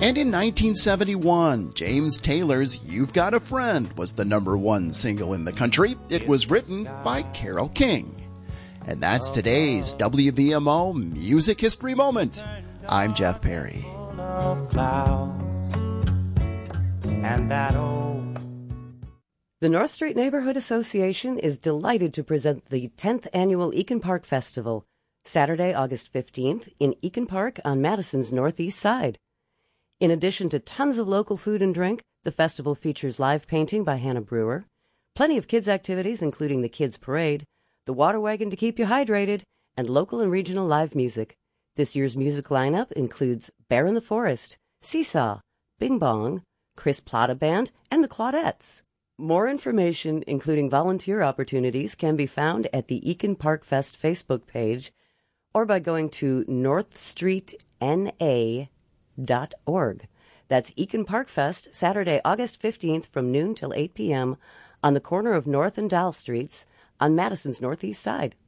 And in 1971, James Taylor's You've Got a Friend was the #1 single in the country. It was written by Carole King. And that's today's WVMO Music History Moment. I'm Jeff Perry. The North Street Neighborhood Association is delighted to present the 10th Annual Eakin Park Festival, Saturday, August 15th, in Eakin Park on Madison's northeast side. In addition to tons of local food and drink, the festival features live painting by Hannah Brewer, plenty of kids' activities including the Kids Parade, the water wagon to keep you hydrated, and local and regional live music. This year's music lineup includes Bear in the Forest, Seesaw, Bing Bong, Chris Plata Band, and the Claudettes. More information, including volunteer opportunities, can be found at the Eakin Park Fest Facebook page or by going to northstreetna.org. That's Eakin Park Fest, Saturday, August 15th from noon till 8 p.m. on the corner of North and Dal Streets on Madison's northeast side.